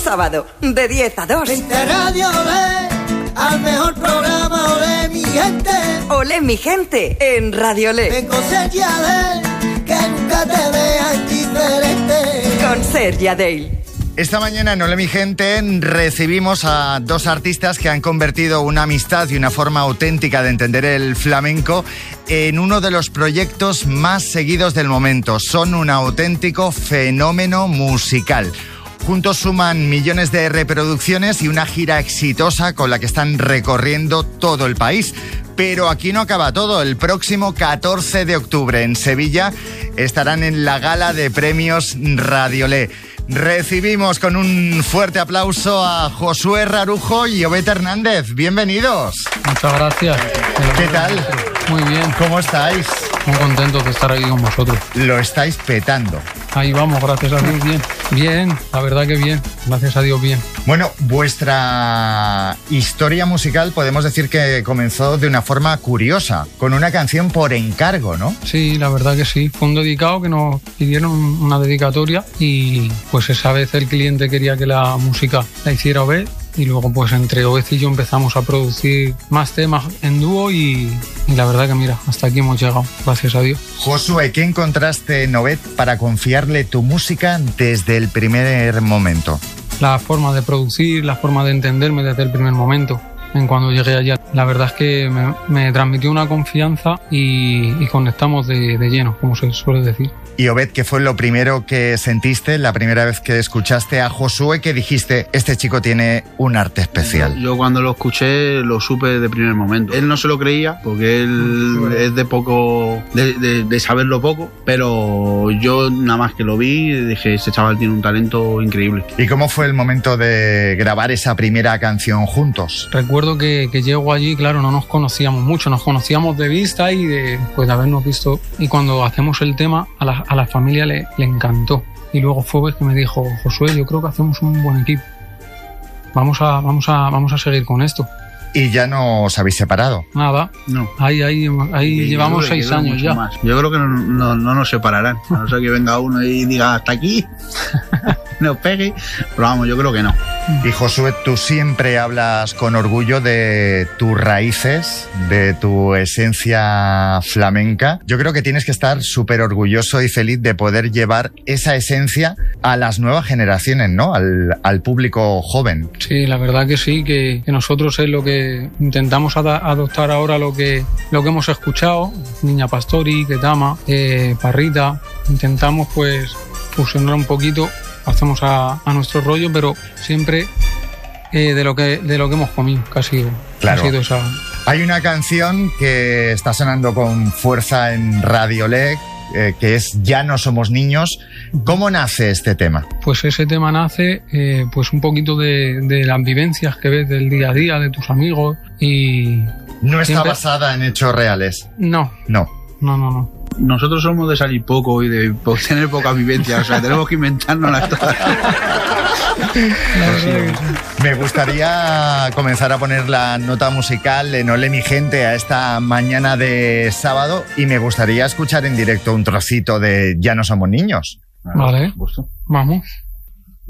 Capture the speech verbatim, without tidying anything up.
sábado, de diez a dos. Vente a Radio Olé, al mejor programa Olé, mi gente. Olé, mi gente, en Radio Olé. Vengo Sergi Adel, que nunca te veas indiferente. Con Sergi Adel. Esta mañana en Olé, mi gente, recibimos a dos artistas que han convertido una amistad y una forma auténtica de entender el flamenco en uno de los proyectos más seguidos del momento. Son un auténtico fenómeno musical. Juntos suman millones de reproducciones y una gira exitosa con la que están recorriendo todo el país. Pero aquí no acaba todo. El próximo catorce de octubre en Sevilla estarán en la gala de premios Radio Olé. Recibimos con un fuerte aplauso a Josué Rarujo y Obed Hernández. Bienvenidos. Muchas gracias. ¿Qué tal? Muy bien. ¿Cómo estáis? Muy contentos de estar aquí con vosotros. Lo estáis petando. Ahí vamos, gracias a Dios, bien. Bien, la verdad que bien. Gracias a Dios, bien. Bueno, vuestra historia musical podemos decir que comenzó de una forma curiosa, con una canción por encargo, ¿no? Sí, la verdad que sí. Fue un dedicado que nos pidieron una dedicatoria y pues esa vez el cliente quería que la música la hiciera Obed. Y luego pues entre Obed y yo empezamos a producir más temas en dúo y, y la verdad que mira, hasta aquí hemos llegado, gracias a Dios. Josué, ¿qué encontraste en Obed para confiarle tu música desde el primer momento? La forma de producir, la forma de entenderme desde el primer momento. En cuando llegué allá, la verdad es que me, me transmitió una confianza y, y conectamos de, de lleno, como se suele decir. Y Obed, ¿qué fue lo primero que sentiste la primera vez que escuchaste a Josué, que dijiste, este chico tiene un arte especial? Yo cuando lo escuché lo supe de primer momento. Él no se lo creía porque él es de poco, de, de, de saberlo poco, pero yo nada más que lo vi dije, ese chaval tiene un talento increíble. ¿Y cómo fue el momento de grabar esa primera canción juntos? Recuerdo que, que llego allí, claro, no nos conocíamos mucho, nos conocíamos de vista y de, pues, de habernos visto. Y cuando hacemos el tema, a la, a la familia le, le encantó. Y luego fue que me dijo, Josué, yo creo que hacemos un buen equipo. Vamos a, vamos a, vamos a seguir con esto. ¿Y ya no os habéis separado? Nada. No. Ahí, ahí, ahí Yo llevamos creo que seis años ya. Más. Yo creo que no, no, no nos separarán. A no ser que venga uno y diga, hasta aquí, nos pegue. Pero vamos, yo creo que no. Y Josué, tú siempre hablas con orgullo de tus raíces, de tu esencia flamenca. Yo creo que tienes que estar súper orgulloso y feliz de poder llevar esa esencia a las nuevas generaciones, ¿no? Al, al público joven. Sí, la verdad que sí, que, que nosotros es lo que intentamos ad- adoptar ahora lo que, lo que hemos escuchado. Niña Pastori, Ketama, eh, Parrita. Intentamos pues fusionar un poquito. Hacemos a, a nuestro rollo, pero siempre eh, de lo que de lo que hemos comido, que ha sido, Claro. ha sido esa. Hay una canción que está sonando con fuerza en Radio Olé, eh, que es Ya no somos niños. ¿Cómo nace este tema? Pues ese tema nace eh, pues un poquito de, de las vivencias que ves del día a día, de tus amigos y... No está siempre... basada en hechos reales. No. No. No, no, no. Nosotros somos de salir poco y de tener poca vivencia, o sea, tenemos que inventárnoslas todas. Me gustaría comenzar a poner la nota musical en Olé, mi gente, a esta mañana de sábado, y me gustaría escuchar en directo un trocito de Ya no somos niños. Vale, vamos.